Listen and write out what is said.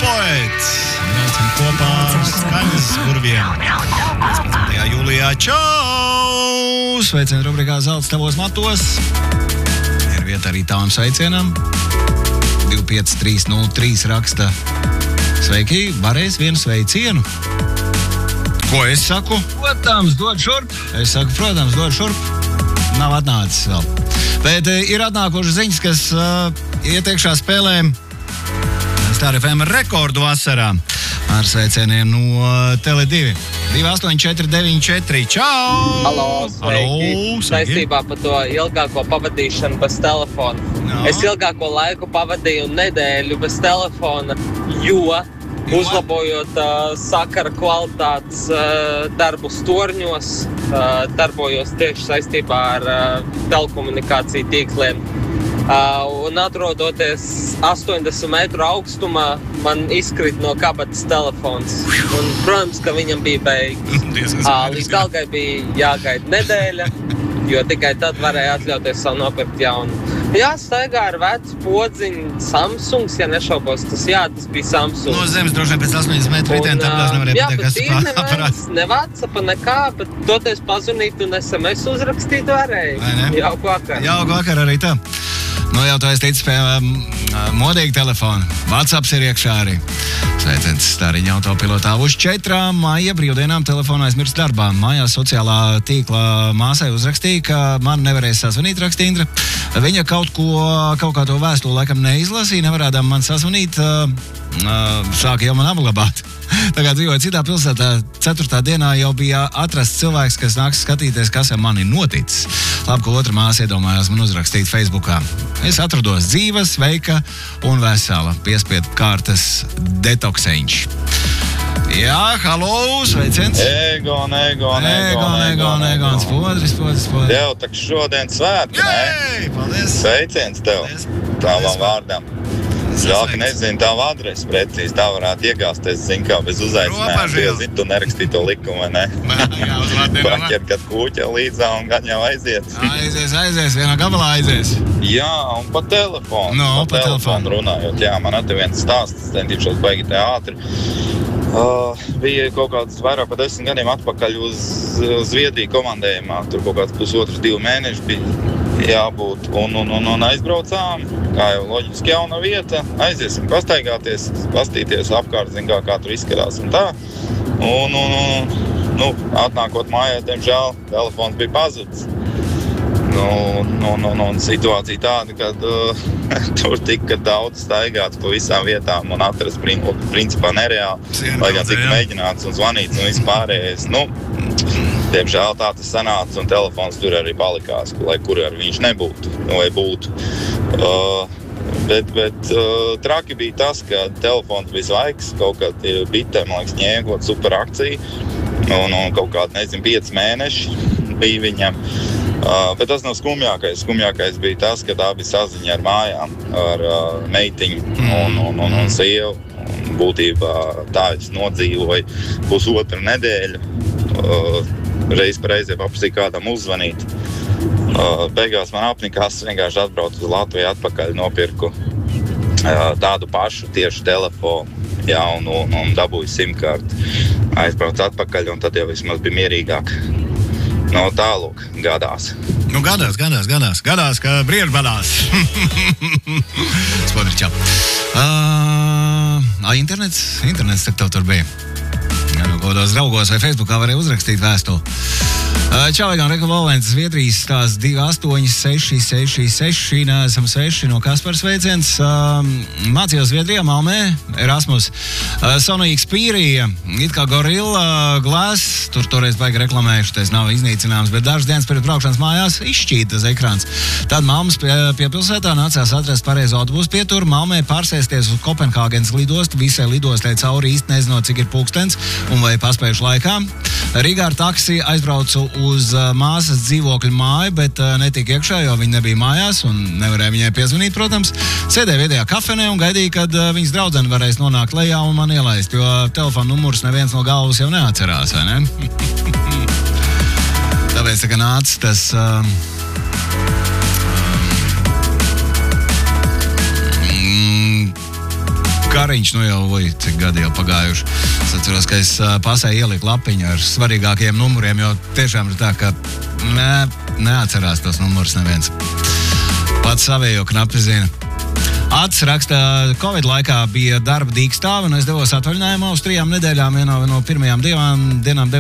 poets. Braucam kopā ar skaņas burviem. 15. jūlijā. Čau! Sveicienu rubrikā Zelts tavos matos. Ir vieta arī tavam sveicienam. 25303 raksta. Sveiki, varēs vienu sveicienu. Ko es saku? Protams, dod šurp. Es saku, protams, dod šurp. Nav atnācis vēl. Bet ir atnākuši ziņas, kas iet iekšā spēlēm Star FM rekordu vasarā ar sveicieniem no Tele2. 28494. Čau! Halo, sveiki! Saistībā par to ilgāko pavadīšanu bez telefona. No. Es ilgāko laiku pavadīju nedēļu bez telefona, jo uzlabojot sakara kvalitātes darbus torņos, darbojos tieši saistībā ar telekomunikāciju tīkliem. Un atrodoties 80 metru augstumā, man izkrīt no kabatas telefons. Un, protams, ka viņam bija beigas. Līdz algai bija jāgaida nedēļa, jo tikai tad varēja atļauties savu nopirkt jaunu. Jā, staigā ar vecu podziņu Samsungs, ja nešaubos, tas bija Samsungs. No zemes droši vien pēc 80 metru ritēm tāpēc nevarēja pateikt, kas aparāts. Ne WhatsApp, nekā, bet toties pazunīt un SMS uzrakstīt varēja. Jauku vakar. Jauku vakar arī tā. Nu jau to es ticu pie modīga telefona. WhatsApps ir iekšā arī. Sveiciens Stariņa autopilotā. Uz 4. maija brīvdienām telefonā aizmirst darbā. Mājās sociālā tīkla māsai uzrakstīja, ka man nevarēs sazvanīt, raksta Indra. Viņa kaut kā to vēstuli laikam neizlasīja, nevarādām man sazvanīt, sāka jau man apglabāt. Tā kā dzīvoja citā pilsētā, 4. dienā jau bija atrasts cilvēks, kas nāks skatīties, kas ar mani noticis. Labi, ka otra māsa iedomājās man uzrakstīt Facebookā. Es atrados dzīva, sveika un vesela. Piespiedu kārtas detoksēņš. Jā, halo, sveiciens. Egon. Spodris. Tev tak šodien svētki, ne? Paldies. Sveiciens tev. Tavam vārdam. Žēl, ka nezinu tavu adresi precīzi, tā varētu iegāsties, zinu, kā bez uzaicinājuma. Tu nerakstīji to likumu, vai ne? Jā, uzvārdi paķert, kad kūķa līdzā un gan jau aiziet. Aizies, vienā gabalā aizies. Jā, un pa telefonu. No, pa telefonu runājot. Jā, man te viens stāsts, centīšos baigi teātri. Bija kaut kāds vairāk par 10 gadiem atpakaļ uz Zviedriju komandējumā. Tur kaut kāds 1,5–2 mēneši bija jābūt. Un aizbraucām, kā jau loģiski jauna vieta. Aiziesim pastaigāties, pastīties apkārt, zin kā tur izskatās un tā. Atnākot mājās, diemžēl, telefons bija pazudis. Situācija tāda, ka tur tika daudz staigāts pa visām vietām un atrast principā nereāli. Lai gan tika mēģināts un zvanīts un vispārējais. Diemžēl tā tas sanāca un telefons tur arī palikās, lai kur ar viņš nebūtu vai būtu. Bet traki bija tas, ka telefons bija svaigs, kaut kād bitē, man liekas, ņēma kaut super akciju un kaut kādi, 5 mēneši bija viņam. Bet tas nav skumjākais. Skumjākais bija tas, ka tā bija saziņa ar mājām, ar meitiņu un sievu. Būtībā tā es nodzīvoju 1,5 nedēļu. Reiz pa reizē paprasīju kādam uzzvanīt. Beigās man apnikās, vienkārši atbraucu uz Latviju atpakaļ, nopirku tādu pašu tieši telefonu, jā, un dabūju simkarti. Aizbraucu atpakaļ, un tad jau vismaz bija mierīgāk. Tālūk, gadās. Gadās, ka brieži badās. Spodri, čau. Internets tak tev tur bija. Kādos draugos vai Facebookā varēja uzrakstīt vēstuli. Čau, Egan, Reka Valens, Zviedrijas stāsts 28666, neesam 6 no Kaspars sveiciens. Mācījos Zviedrijā, Malmē, Erasmus. Sony Xperia, it kā Gorilla Glass, tur toreiz baigi reklamējuši, tas nav iznīcināms, bet dažas dienas pēc braukšanas mājās izšķītas ekrāns. Tad Malmas pie pilsētā nācās atrast pareizu autobusu pieturu, Malmē pārsēsties uz Kopenhāgenes lidostu, visai lidostai cauri īsti nezinot, cik ir pulkstens un vai paspējuši laikā. Rīgā ar taksi aizbraucu uz māsas dzīvokļu māju, bet netika iekšā, jo viņa nebija mājās un nevarēja viņai piezvanīt, protams. Sēdēja vietējā kafenē un gaidīja, kad viņas draudzene varēs nonākt lejā un man ielaist, jo telefona numurs neviens no galvas jau neatcerās, vai ne? Tāpēc, ka nāca tas... kā Kariņš, nu jau, cik gadi jau pagājuši. Es atceros, ka es pasē ieliku lapiņu ar svarīgākajiem numuriem, jo tiešām ir tā, ka neatcerās tos numurus neviens. Pats savējo knapi zina. Ats raksta, Covid laikā bija darba dīkstāve, un es devos atvaļinājumā uz 3 nedēļām. Vienā no pirmajām dienām